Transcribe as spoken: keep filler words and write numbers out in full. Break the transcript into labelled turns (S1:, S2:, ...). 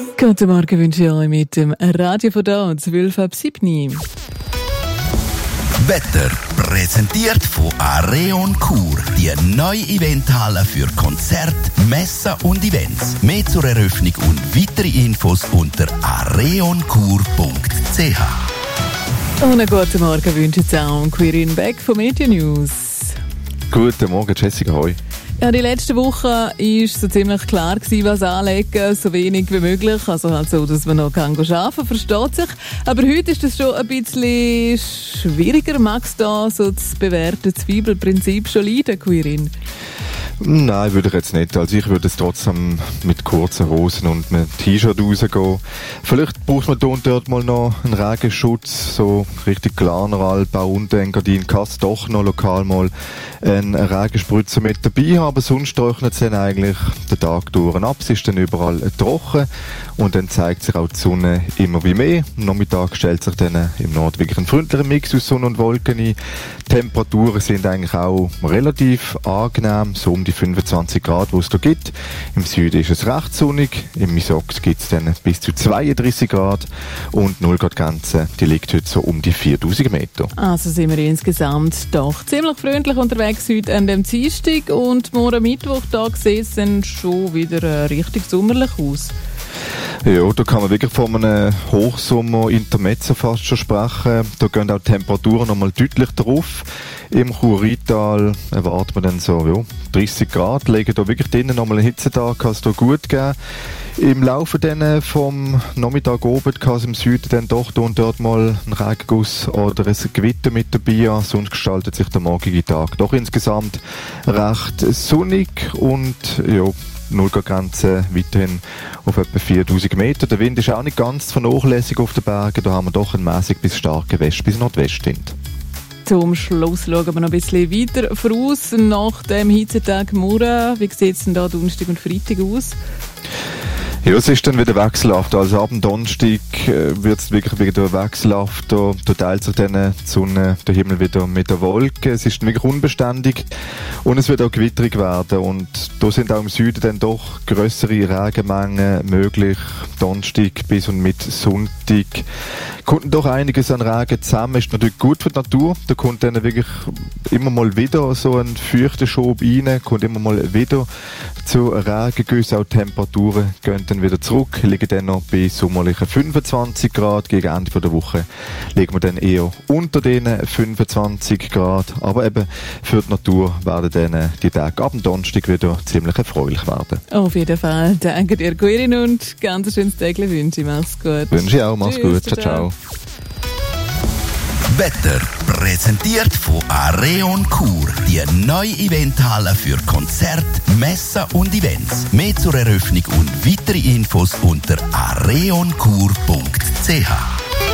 S1: Guten Morgen wünsche ich euch mit dem Radio von da, zwölf ab sieben.
S2: Wetter präsentiert von Areon Chur. Die neue Eventhalle für Konzerte, Messen und Events. Mehr zur Eröffnung und weitere Infos unter areonchur punkt c h.
S1: Und einen guten Morgen wünsche ich auch Quirin Beck von Media News.
S3: Guten Morgen, Jessica, hoi.
S1: Ja, die letzte Woche war so ziemlich klar gewesen, was anlegen, so wenig wie möglich. Also halt so, dass man noch arbeiten kann, versteht sich. Aber heute ist das schon ein bisschen schwieriger. Magst du da so das bewährte Zwiebelprinzip schon leiden, Quirin?
S3: Nein, würde ich jetzt nicht. Also ich würde jetzt trotzdem mit kurzen Hosen und einem T-Shirt rausgehen. Vielleicht braucht man da und dort mal noch einen Regenschutz, so richtig Glaneralbau unten, ein Gardin, kannst doch noch lokal mal einen Regenspritzer mit dabei haben, aber sonst trocknet es dann eigentlich den Tag durch ab. Es ist dann überall trocken und dann zeigt sich auch die Sonne immer wie mehr. Am Nachmittag stellt sich dann im Norden wirklich ein freundlicher Mix aus Sonne und Wolken ein. Die Temperaturen sind eigentlich auch relativ angenehm, so um die fünfundzwanzig Grad, wo es da gibt. Im Süden ist es recht sonnig, im Misox gibt es dann bis zu zweiunddreißig Grad und die null Grad Grenze, die liegt heute so um die viertausend Meter.
S1: Also sind wir insgesamt doch ziemlich freundlich unterwegs heute an dem Dienstag und morgen Mittwochtag sieht es dann schon wieder richtig sommerlich aus.
S3: Ja, da kann man wirklich von einem Hochsommer-Intermezzo fast schon sprechen. Da gehen auch die Temperaturen nochmal deutlich drauf. Im Chur-Rheintal erwartet man dann so ja, dreißig Grad. Legen da wirklich drinnen nochmal einen Hitzetag, kann es da gut geben. Im Laufe dann vom Nachmittag oben kann es im Süden dann doch da und dort mal ein Regenguss oder ein Gewitter mit dabei haben. Sonst gestaltet sich der morgige Tag doch insgesamt recht sonnig und ja, null Grad Grenze weiterhin auf etwa viertausend Meter. Der Wind ist auch nicht ganz zu vernachlässigen auf den Bergen. Da haben wir doch einen mäßig bis starken West- bis Nordwestwind.
S1: Zum Schluss schauen wir noch ein bisschen weiter voraus. Nach dem Hitzetag morgen, wie sieht es denn da Donnerstag und Freitag aus?
S3: Ja, es ist dann wieder wechselhaft. Also ab dem Donnerstag äh, wird es wirklich wieder wechselhaft. Da, da teilt sich dann die Sonne, der Himmel wieder mit der Wolke. Es ist dann wirklich unbeständig und es wird auch gewitterig werden. Und da sind auch im Süden dann doch grössere Regenmengen möglich. Donnerstag bis und mit Sonntag kommt doch einiges an Regen zusammen. Ist natürlich gut für die Natur. Da kommt dann wirklich immer mal wieder so ein feuchter Schub rein, kommt immer mal wieder zu Regengüssen. Auch die Temperaturen gehen dann wieder zurück, liegen dann noch bei sommerlichen fünfundzwanzig Grad. Gegen Ende der Woche liegen wir dann eher unter den fünfundzwanzig Grad. Aber eben für die Natur werden dann die Tage ab dem Donnerstag wieder ziemlich erfreulich werden.
S1: Auf jeden Fall. Danke dir, Quirin, und ganz schönes Tag wünsche ich. Mach's gut.
S3: Wünsche ich auch. Mach's Tschüss, gut. Ciao, ciao.
S2: Wetter präsentiert von Areon Chur. Die neue Eventhalle für Konzerte, Messen und Events. Mehr zur Eröffnung und weitere Infos unter areonchur punkt c h.